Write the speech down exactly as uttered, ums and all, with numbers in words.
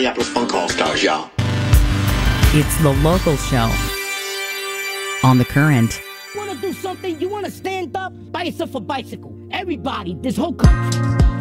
Minneapolis Funk All-Stars, y'all. It's the local show on The Current. Want to do something? You want to stand up? Buy yourself a bicycle. Everybody, this whole country.